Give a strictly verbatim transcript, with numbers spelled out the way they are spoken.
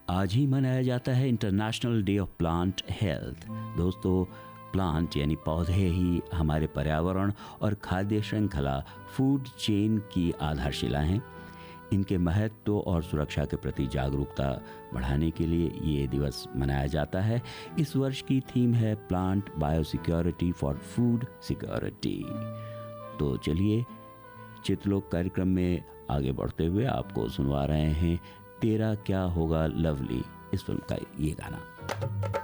आज ही मनाया जाता है international day of plant health. दोस्तों, प्लांट यानी पौधे ही हमारे पर्यावरण और खाद्य श्रृंखला फूड चेन की आधारशिला हैं। इनके महत्व और सुरक्षा के प्रति जागरूकता बढ़ाने के लिए ये दिवस मनाया जाता है। इस वर्ष की थीम है plant biosecurity for food security. तो चलिए चित्रलोक कार्यक्रम में आगे बढ़ते हुए आपको सुनवा रहे हैं तेरा क्या होगा लवली, इस फिल्म का ये गाना।